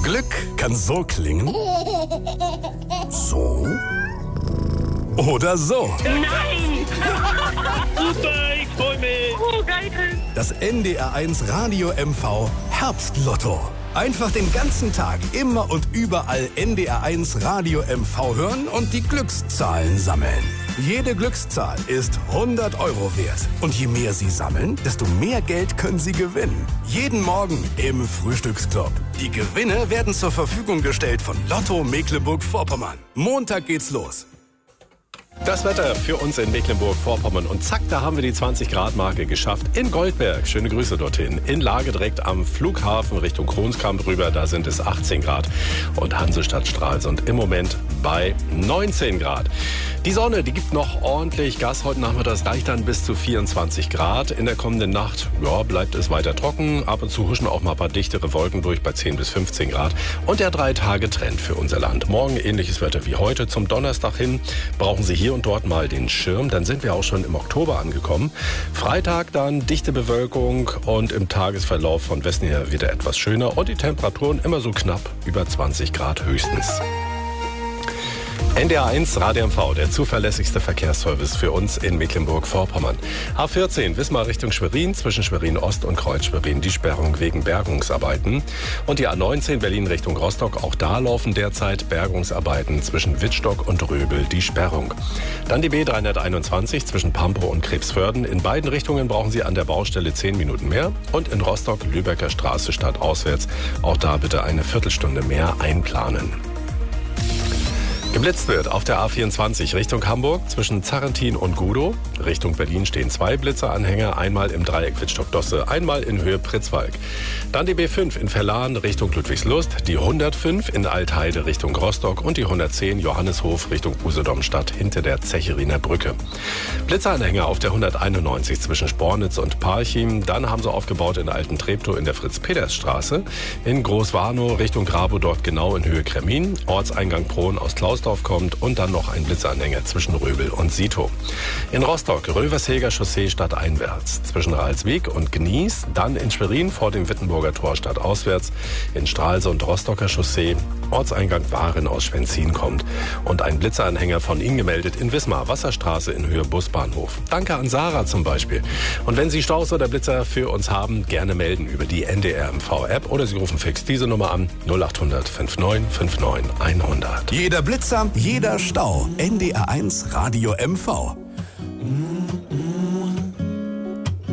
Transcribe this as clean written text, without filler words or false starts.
Glück kann so klingen. So. Oder so. Nein! Super, ich freu mich. Oh, geil! Das NDR1 Radio MV Herbstlotto. Einfach den ganzen Tag immer und überall NDR1 Radio MV hören und die Glückszahlen sammeln. Jede Glückszahl ist 100 € wert. Und je mehr Sie sammeln, desto mehr Geld können Sie gewinnen. Jeden Morgen im Frühstücksclub. Die Gewinne werden zur Verfügung gestellt von Lotto Mecklenburg-Vorpommern. Montag geht's los. Das Wetter für uns in Mecklenburg-Vorpommern. Und zack, da haben wir die 20-Grad-Marke geschafft. In Goldberg, schöne Grüße dorthin. In Lage direkt am Flughafen Richtung Kronskamp rüber, da sind es 18 Grad. Und Hansestadt Stralsund im Moment bei 19 Grad. Die Sonne, die gibt noch ordentlich Gas heute Nachmittag. Das reicht dann bis zu 24 Grad. In der kommenden Nacht bleibt es weiter trocken. Ab und zu huschen auch mal ein paar dichtere Wolken durch bei 10 bis 15 Grad. Und der 3-Tage-Trend für unser Land. Morgen ähnliches Wetter wie heute. Zum Donnerstag hin brauchen Sie hier und dort mal den Schirm. Dann sind wir auch schon im Oktober angekommen. Freitag dann dichte Bewölkung und im Tagesverlauf von Westen her wieder etwas schöner. Und die Temperaturen immer so knapp über 20 Grad höchstens. NDR1 Radio MV, der zuverlässigste Verkehrsservice für uns in Mecklenburg-Vorpommern. A14 Wismar Richtung Schwerin, zwischen Schwerin-Ost und Kreuz-Schwerin die Sperrung wegen Bergungsarbeiten. Und die A19 Berlin Richtung Rostock, auch da laufen derzeit Bergungsarbeiten zwischen Wittstock und Röbel die Sperrung. Dann die B321 zwischen Pampow und Krebsförden. In beiden Richtungen brauchen Sie an der Baustelle 10 Minuten mehr. Und in Rostock Lübecker Straße stadtauswärts, auch da bitte eine Viertelstunde mehr einplanen. Geblitzt wird auf der A24 Richtung Hamburg zwischen Zarrentin und Gudow. Richtung Berlin stehen 2 Blitzeranhänger, einmal im Dreieck Wittstock-Dosse, einmal in Höhe Pritzwalk. Dann die B5 in Verlan Richtung Ludwigslust, die 105 in Altheide Richtung Rostock und die 110 Johanneshof Richtung Usedomstadt hinter der Zecheriner Brücke. Blitzeranhänger auf der 191 zwischen Spornitz und Parchim. Dann haben sie aufgebaut in Alten Treptow in der Fritz-Peters-Straße. In Großwarnow Richtung Grabow, dort genau in Höhe Kremin. Ortseingang Prohn aus Klausdorf kommt und dann noch ein Blitzeranhänger zwischen Röbel und Sito. In Rostock Röversheger Chaussee stadteinwärts zwischen Ralsweg und Gnies, dann in Schwerin vor dem Wittenburger Tor stadtauswärts, in Stralsund Rostocker Chaussee, Ortseingang Waren aus Schwenzin kommt und ein Blitzeranhänger von Ihnen gemeldet in Wismar Wasserstraße in Höhe Busbahnhof. Danke an Sarah zum Beispiel. Und wenn Sie Staus oder Blitzer für uns haben, gerne melden über die NDR MV App oder Sie rufen fix diese Nummer an 0800 59 59 100. Jeder Blitzer, jeder Stau. NDR1 Radio MV.